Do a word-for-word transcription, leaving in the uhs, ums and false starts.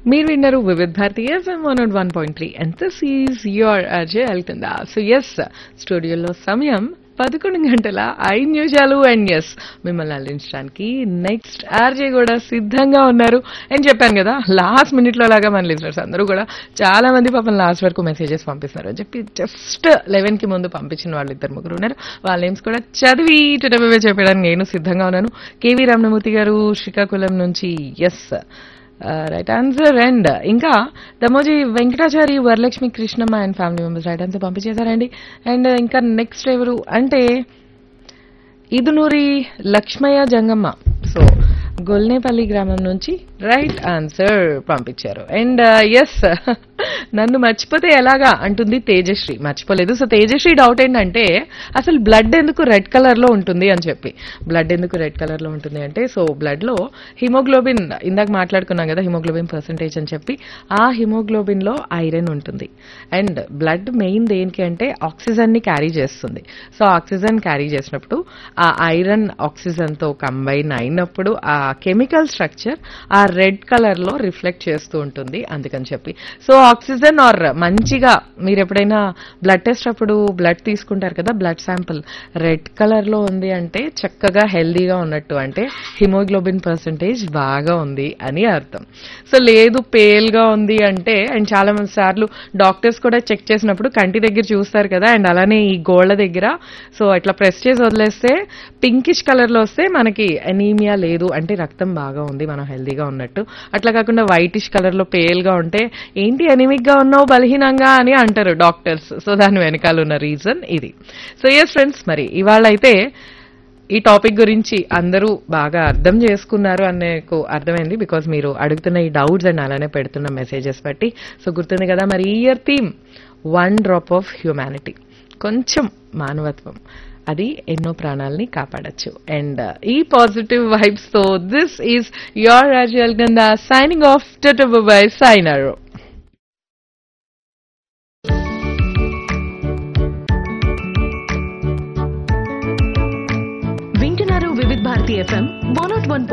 మీరు విన్నారు Vividh Bharati FM one not one point three and this is your Ajay వెళ్తుందా. So yes, స్టూడియోలో సమయం పదకొండు గంటల ఐదు నిమిషాలు అండ్ ఎస్, మిమ్మల్ని అల్లించడానికి నెక్స్ట్ ఆర్జే కూడా సిద్ధంగా ఉన్నారు అని చెప్పాను కదా. లాస్ట్ మినిట్ లో లాగా మన లిజనర్స్ అందరూ కూడా చాలా మంది పాపం లాస్ట్ వరకు మెసేజెస్ పంపిస్తున్నారు అని చెప్పి జస్ట్ లెవెన్ కి ముందు పంపించిన వాళ్ళు ఇద్దరు ముగ్గురు ఉన్నారు. వాళ్ళ నేమ్స్ కూడా చదివి టుటబే చెప్పడానికి నేను సిద్ధంగా ఉన్నాను. కేవీ రమణమూర్తి గారు శ్రీకాకుళం నుంచి ఎస్ రైట్ ఆన్సర్. అండ్ ఇంకా Damoji Venkatachari Varalakshmi Krishnamma and family members right answer పంపించేశారండి. And ఇంకా నెక్స్ట్ ఎవరు అంటే ఇదునూరి లక్ష్మయ్య జంగమ్మ, సో గొల్నేపల్లి గ్రామం నుంచి రైట్ ఆన్సర్ పంపించారు. అండ్ ఎస్, నన్ను మర్చిపోతే ఎలాగా అంటుంది తేజశ్రీ. మర్చిపోలేదు. సో తేజశ్రీ డౌట్ ఏంటంటే అసలు బ్లడ్ ఎందుకు రెడ్ కలర్ లో ఉంటుంది అని చెప్పి. బ్లడ్ ఎందుకు రెడ్ కలర్ లో ఉంటుంది అంటే, సో బ్లడ్ లో హిమోగ్లోబిన్, ఇందాక మాట్లాడుకున్నాం కదా హిమోగ్లోబిన్ పర్సంటేజ్ అని చెప్పి, ఆ హిమోగ్లోబిన్ లో ఐరన్ ఉంటుంది. అండ్ బ్లడ్ మెయిన్ దేనికి అంటే ఆక్సిజన్ ని క్యారీ చేస్తుంది. సో ఆక్సిజన్ క్యారీ చేసినప్పుడు ఆ ఐరన్ ఆక్సిజన్ తో కంబైన్ అయినప్పుడు ఆ కెమికల్ స్ట్రక్చర్ ఆ రెడ్ కలర్ లో రిఫ్లెక్ట్ చేస్తూ ఉంటుంది, అందుకని చెప్పి. సో ఆక్సిజన్ ఆర్ మంచిగా మీరు ఎప్పుడైనా బ్లడ్ టెస్ట్ అప్పుడు బ్లడ్ తీసుకుంటారు కదా, బ్లడ్ శాంపుల్ రెడ్ కలర్ లో ఉంది అంటే చక్కగా హెల్దీగా ఉన్నట్టు, అంటే హిమోగ్లోబిన్ పర్సంటేజ్ బాగా ఉంది అని అర్థం. సో లేదు పేల్ గా ఉంది అంటే, అండ్ చాలా మంది సార్లు డాక్టర్స్ కూడా చెక్ చేసినప్పుడు కంటి దగ్గర చూస్తారు కదా, అండ్ అలానే ఈ గోళ్ల దగ్గర సో ఇట్లా ప్రెస్ చేసి వదిలేస్తే పింకిష్ కలర్ లో వస్తే మనకి అనీమియా లేదు అంటే రక్తం బాగా ఉంది, మనం హెల్దీగా ఉన్నట్టు. అట్లా కాకుండా వైటిష్ కలర్ లో పేల్ గా ఉంటే ఏంటి ఎనిమిక్ గా ఉన్నావు బలహీనంగా అని అంటారు డాక్టర్స్. సో దాని వెనకాల ఉన్న రీజన్ ఇది. సో ఎస్ ఫ్రెండ్స్, మరి ఇవాళ అయితే ఈ టాపిక్ గురించి అందరూ బాగా అర్థం చేసుకున్నారు అనే అర్థమైంది, బికాస్ మీరు అడుగుతున్న ఈ డౌట్స్ అండ్ అలానే పెడుతున్న మెసేజెస్ బట్టి. సో గుర్తుంది కదా మరి ఈ year theme one drop of humanity, కొంచెం మానవత్వం, అది ఎన్నో ప్రాణాలని కాపాడచ్చు. అండ్ ఈ పాజిటివ్ వైబ్స్ తో this is your రాజల్ గందా signing off by సైనర్. వింటున్నారు Vividh Bharati FM one not one